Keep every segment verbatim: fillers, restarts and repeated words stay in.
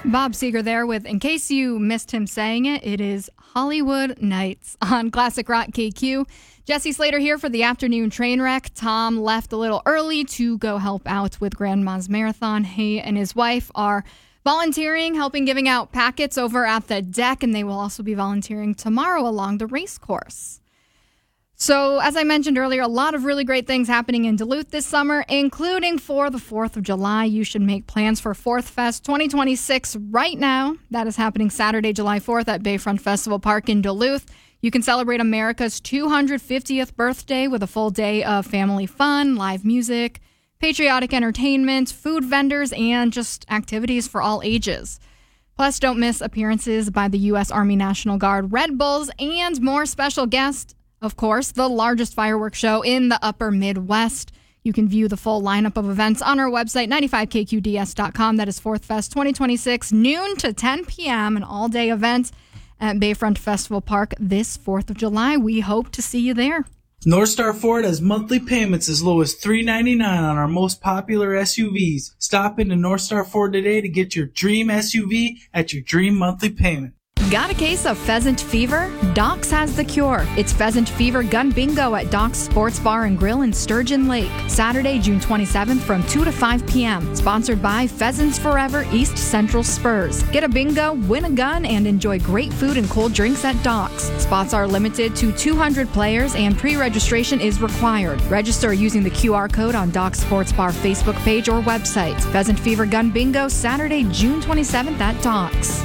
Bob Seger there with, in case you missed him saying it, it is Hollywood Nights on Classic Rock K Q. Jesse Slater here for the afternoon train wreck. Tom left a little early to go help out with Grandma's Marathon. He and his wife are volunteering, helping giving out packets over at the deck, and they will also be volunteering tomorrow along the race course. So, as I mentioned earlier, a lot of really great things happening in Duluth this summer, including for the fourth of July. You should make plans for Fourth Fest twenty twenty-six right now. That is happening Saturday, July fourth at Bayfront Festival Park in Duluth. You can celebrate America's two hundred fiftieth birthday with a full day of family fun, live music, patriotic entertainment, food vendors, and just activities for all ages. Plus, don't miss appearances by the U S Army National Guard, Red Bulls, and more special guests. Of course, the largest fireworks show in the upper Midwest. You can view the full lineup of events on our website, ninety-five K Q D S dot com. That is Fourth Fest twenty twenty-six, noon to ten p.m., an all-day event at Bayfront Festival Park this fourth of July. We hope to see you there. North Star Ford has monthly payments as low as three dollars and ninety-nine cents on our most popular S U Vs. Stop into North Star Ford today to get your dream S U V at your dream monthly payment. Got a case of pheasant fever? Doc's has the cure. It's Pheasant Fever Gun Bingo at Doc's Sports Bar and Grill in Sturgeon Lake. Saturday, June twenty-seventh from two to five p.m. Sponsored by Pheasants Forever East Central Spurs. Get a bingo, win a gun, and enjoy great food and cold drinks at Doc's. Spots are limited to two hundred players and pre-registration is required. Register using the Q R code on Doc's Sports Bar Facebook page or website. Pheasant Fever Gun Bingo, Saturday, June twenty-seventh at Doc's.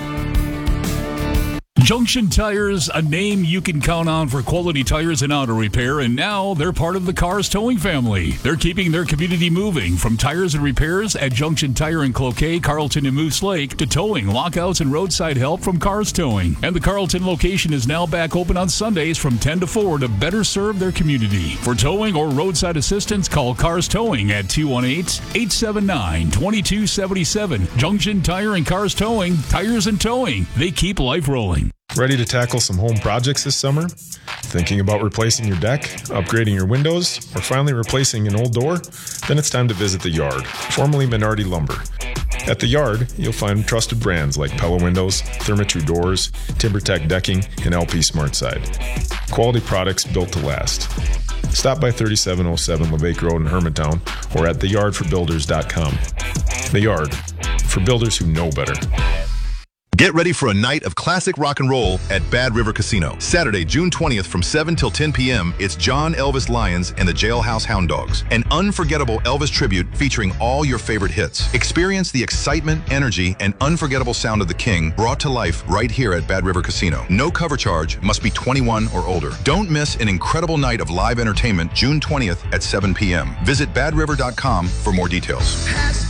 Junction Tires, a name you can count on for quality tires and auto repair, and now they're part of the Cars Towing family. They're keeping their community moving, from tires and repairs at Junction Tire in Cloquet, Carlton, and Moose Lake, to towing, lockouts, and roadside help from Cars Towing. And the Carlton location is now back open on Sundays from ten to four to better serve their community. For towing or roadside assistance, call Cars Towing at two one eight, eight seven nine, two two seven seven. Junction Tire and Cars Towing, tires and towing. They keep life rolling. Ready to tackle some home projects this summer? Thinking about replacing your deck, upgrading your windows, or finally replacing an old door? Then it's time to visit The Yard, formerly Menardi Lumber. At The Yard, you'll find trusted brands like Pella Windows, Therma-Tru Doors, TimberTech Decking, and L P SmartSide. Quality products built to last. Stop by thirty-seven oh seven Levake Road in Hermantown or at the yard for builders dot com. The Yard, for builders who know better. Get ready for a night of classic rock and roll at Bad River Casino. Saturday, June twentieth from seven till ten p.m., it's John Elvis Lyons and the Jailhouse Hound Dogs. An unforgettable Elvis tribute featuring all your favorite hits. Experience the excitement, energy, and unforgettable sound of the King brought to life right here at Bad River Casino. No cover charge, must be twenty-one or older. Don't miss an incredible night of live entertainment June twentieth at seven p.m. Visit bad river dot com for more details.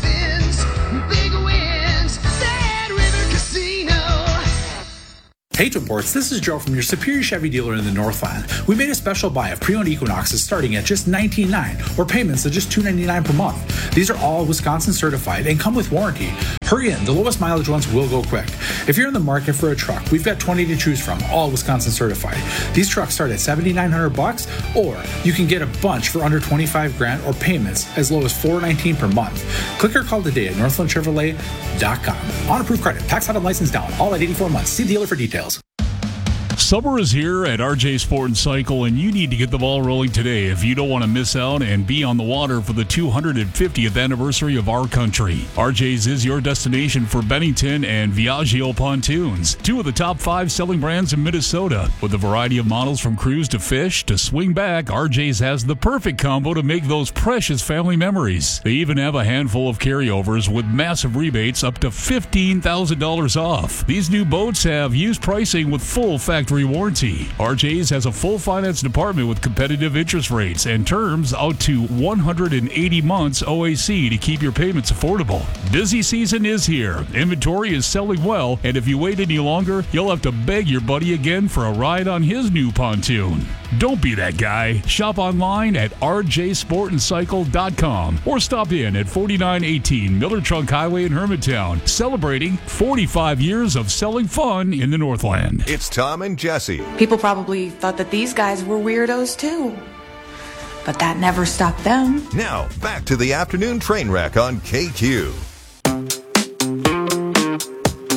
Page Reports, this is Joe from your Superior Chevy dealer in the Northland. We made a special buy of pre-owned Equinoxes starting at just nineteen ninety-nine dollars or payments of just two hundred ninety-nine dollars per month. These are all Wisconsin certified and come with warranty. Hurry in, the lowest mileage ones will go quick. If you're in the market for a truck, we've got twenty to choose from, all Wisconsin certified. These trucks start at seven thousand nine hundred bucks, or you can get a bunch for under twenty-five grand or payments as low as four hundred nineteen dollars per month. Click or call today at northland chevrolet dot com. On approved credit, tax out and license down, all at eighty-four months. See the dealer for details. Summer is here at R J Sport and Cycle, and you need to get the ball rolling today if you don't want to miss out and be on the water for the two hundred fiftieth anniversary of our country. R J's is your destination for Bennington and Viaggio pontoons, two of the top five selling brands in Minnesota. With a variety of models from cruise to fish to swing back, R J's has the perfect combo to make those precious family memories. They even have a handful of carryovers with massive rebates up to fifteen thousand dollars off. These new boats have used pricing with full factory warranty. R J's has a full finance department with competitive interest rates and terms out to one hundred eighty months O A C to keep your payments affordable. Busy season is here. Inventory is selling well, and if you wait any longer, you'll have to beg your buddy again for a ride on his new pontoon. Don't be that guy. Shop online at r j sport and cycle dot com or stop in at forty-nine eighteen Miller Trunk Highway in Hermantown, celebrating forty-five years of selling fun in the Northland. It's Tom and Jesse. People probably thought that these guys were weirdos too, but that never stopped them. Now, back to the afternoon train wreck on K Q.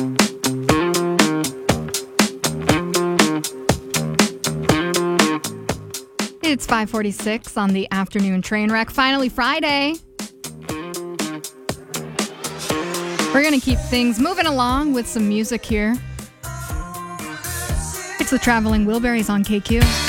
It's five forty-six on the afternoon train wreck. Finally Friday. We're going to keep things moving along with some music here. It's the Traveling Wilburys on K Q.